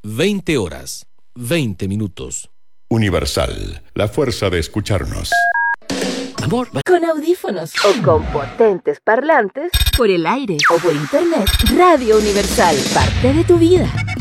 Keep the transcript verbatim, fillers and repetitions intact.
veinte horas, veinte minutos. Universal, la fuerza de escucharnos. Amor, con audífonos o con potentes parlantes, por el aire o por internet, Radio Universal, parte de tu vida.